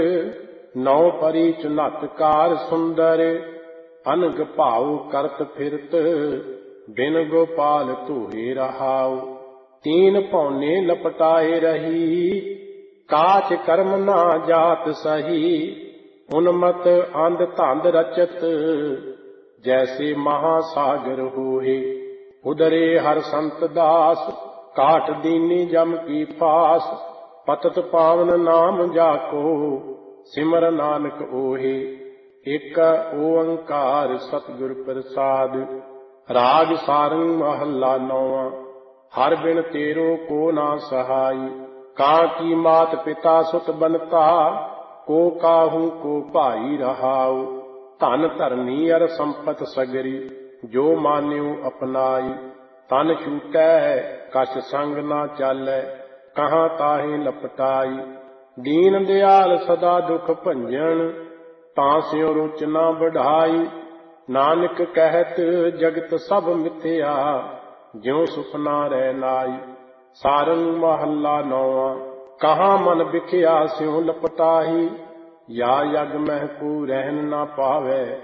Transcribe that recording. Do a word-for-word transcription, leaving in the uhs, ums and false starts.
नौ परी चुनत कार सुंदर, अनग भाव करत फिरत, बिन गोपाल तोहे रहाऊ। तीन पौने लपटाए रही, काच कर्म ना जात सही। उन्मत अंध धंध रचत, जैसे महासागर होहे। उदरे हर संत दास, काट दीनी जम की फास। पतत पावन नाम जाको, सिमर नानक ओहे। एक ओंकार सतगुर प्रसाद, राग सारंग महला नौवां। हर बिन तेरो को ना सहाई, काकी मात पिता सुत बनता। को काहू को भाई रहाऊ। धन धरनी अर संपत सगरी, जो मान्यो अपनाई। तन छूटै कछ संग ना चालै, कहाँ ताहि लपटाई। दीन दयाल सदा दुख भंजन, तांस्यो रुच ना बढ़ाई। नानक कहत जगत सब मिथ्या, ज्यों सुपना रह नाई। सारंग महला नौवां। कहाँ मन बिख्या स्यों लपटाही, या यग मह को रहन ना पावै।